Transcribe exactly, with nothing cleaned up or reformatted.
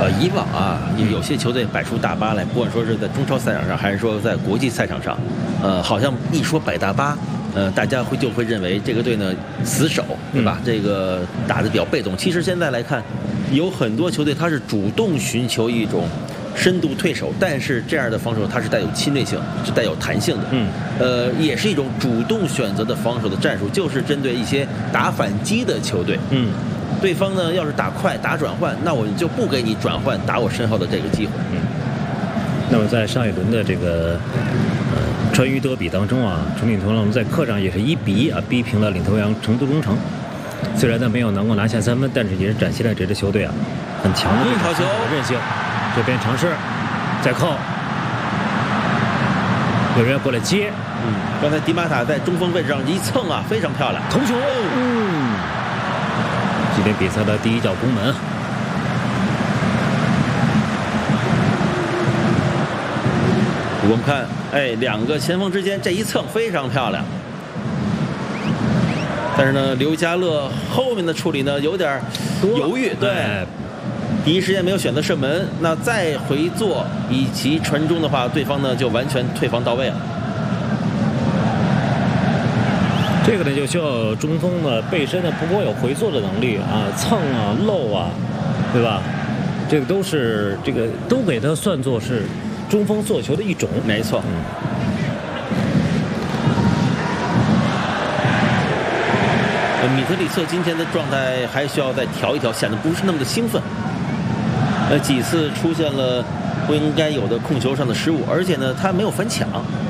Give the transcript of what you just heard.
呃，以往啊，有些球队摆出大巴来，不管说是在中超赛场上，还是说在国际赛场上，呃，好像一说摆大巴，呃，大家会就会认为这个队呢死守，对吧？嗯、这个打得比较被动。其实现在来看，有很多球队他是主动寻求一种深度退守，但是这样的防守它是带有侵略性，是带有弹性的。嗯，呃，也是一种主动选择的防守的战术，就是针对一些打反击的球队。嗯。对方呢，要是打快打转换，那我就不给你转换打我身后的这个机会。 嗯。那么在上一轮的这个呃川渝德比当中啊，重庆铜龙在客场也是一比一啊逼平了领头羊成都中城。虽然呢没有能够拿下三分，但是也是展现了这支球队啊很强的这个球韧性。这边尝试再扣，有人要过来接。 嗯，刚才迪马塔在中锋位置上一蹭啊，非常漂亮， 头球。嗯。今天比赛的第一脚攻门， 我们看，哎，两个前锋之间这一蹭非常漂亮，但是呢，刘家乐后面的处理呢有点犹豫，对，哎、第一时间没有选择射门，那再回做以及传中的话，对方呢就完全退防到位了。 这个呢就需要中锋呢背身呢不光有回做的能力啊，蹭啊漏啊，对吧？这个都是这个都给他算作是中锋做球的一种。 没错。嗯。米特里策今天的状态还需要再调一调，显得不是那么的兴奋。呃，几次出现了不应该有的控球上的失误，而且呢他没有反抢。